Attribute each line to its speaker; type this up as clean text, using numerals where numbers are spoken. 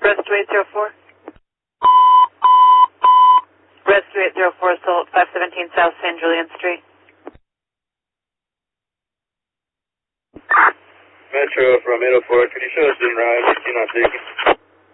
Speaker 1: Rest 2804. Rest 2804, still at 517 South St. Julian Street.
Speaker 2: Metro from 804, could you show us in ride? You're not taking.